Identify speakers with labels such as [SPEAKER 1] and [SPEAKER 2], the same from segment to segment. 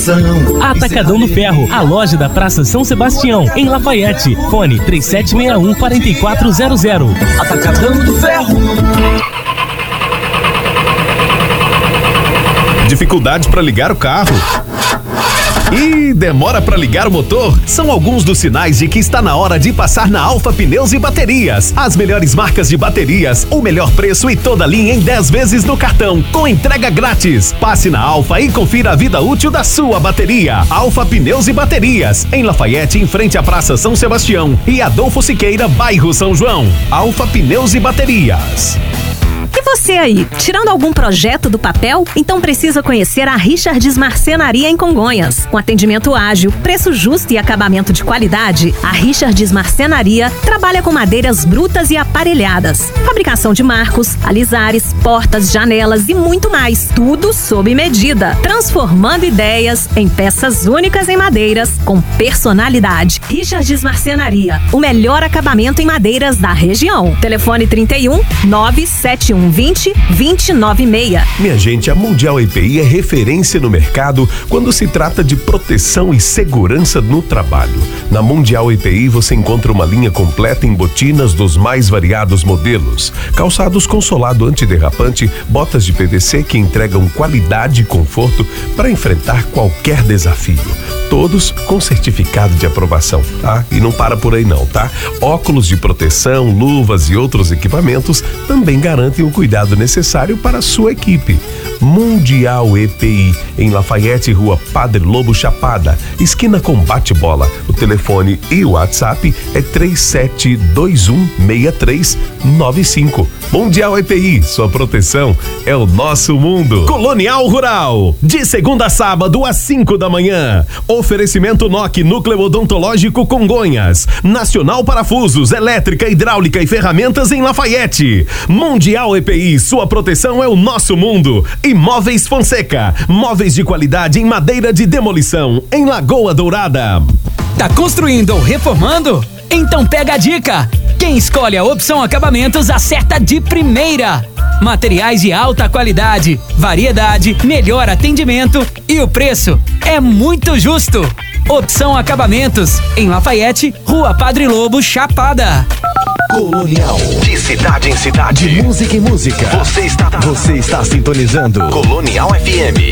[SPEAKER 1] proteção.
[SPEAKER 2] Atacadão do Ferro, a loja da Praça São Sebastião, em Lafayette. Fone 3761-4400.
[SPEAKER 1] Atacadão do Ferro.
[SPEAKER 3] Dificuldade para ligar o carro? E demora para ligar o motor? São alguns dos sinais de que está na hora de passar na Alfa Pneus e Baterias. As melhores marcas de baterias, o melhor preço e toda a linha em 10 vezes no cartão, com entrega grátis. Passe na Alfa e confira a vida útil da sua bateria. Alfa Pneus e Baterias, em Lafayette, em frente à Praça São Sebastião e Adolfo Siqueira, bairro São João. Alfa Pneus e Baterias.
[SPEAKER 4] E você aí, tirando algum projeto do papel? Então precisa conhecer a Richards Marcenaria em Congonhas. Com atendimento ágil, preço justo e acabamento de qualidade, a Richards Marcenaria trabalha com madeiras brutas e aparelhadas. Fabricação de marcos, alisares, portas, janelas e muito mais. Tudo sob medida. Transformando ideias em peças únicas em madeiras com personalidade. Richards Marcenaria, o melhor acabamento em madeiras da região. Telefone 31 971 20-2096.
[SPEAKER 3] Minha gente, a Mundial EPI é referência no mercado quando se trata de proteção e segurança no trabalho. Na Mundial EPI você encontra uma linha completa em botinas dos mais variados modelos, calçados com solado antiderrapante, botas de PVC que entregam qualidade e conforto para enfrentar qualquer desafio. Todos com certificado de aprovação, tá? E não para por aí não, tá? Óculos de proteção, luvas e outros equipamentos também garantem o cuidado necessário para a sua equipe. Mundial EPI, em Lafayette, Rua Padre Lobo Chapada, esquina com Bate-Bola. O telefone e o WhatsApp é 37216395. Mundial EPI, sua proteção é o nosso mundo. Colonial Rural, de segunda a sábado às 5 da manhã. Oferecimento NOC, Núcleo Odontológico Congonhas. Nacional Parafusos, Elétrica, Hidráulica e Ferramentas em Lafayette. Mundial EPI, sua proteção é o nosso mundo. Imóveis Fonseca, móveis de qualidade em madeira de demolição, em Lagoa Dourada.
[SPEAKER 5] Tá construindo ou reformando? Então pega a dica! Quem escolhe a Opção Acabamentos acerta de primeira. Materiais de alta qualidade, variedade, melhor atendimento e o preço é muito justo. Opção Acabamentos, em Lafayette, Rua Padre Lobo, Chapada.
[SPEAKER 6] Colonial, de cidade em cidade, de música em música. Você está sintonizando Colonial FM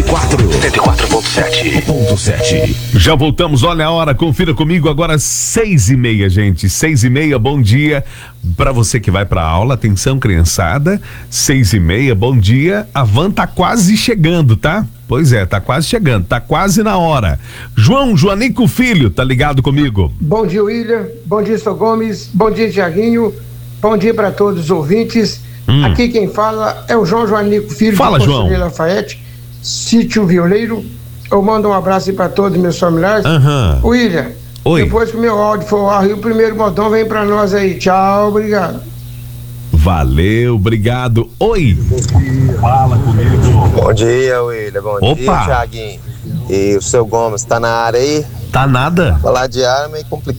[SPEAKER 6] 104.7.
[SPEAKER 3] Já voltamos, olha a hora, confira comigo agora 6:30, gente. 6:30, bom dia para você que vai pra aula. Atenção, criançada, 6:30, bom dia. A van tá quase chegando, tá? Pois é, tá quase chegando, tá quase na hora. Joanico Filho, tá ligado comigo?
[SPEAKER 7] Bom dia, William. Bom dia, Sr. Gomes. Bom dia, Tiaguinho. Bom dia para todos os ouvintes. Aqui quem fala é o Joanico Filho.
[SPEAKER 3] Fala, João.
[SPEAKER 7] De Lafayette, Sítio Violeiro. Eu mando um abraço aí para todos os meus familiares. William,
[SPEAKER 3] oi.
[SPEAKER 7] Depois que o meu áudio for ao ar, o primeiro modão vem para nós aí. Tchau, obrigado.
[SPEAKER 3] Valeu, obrigado. Oi.
[SPEAKER 8] Fala comigo. Bom dia, William. Bom dia, Thiaguinho. E o seu Gomes tá na área aí?
[SPEAKER 3] Tá nada.
[SPEAKER 8] Falar de área é meio complicado.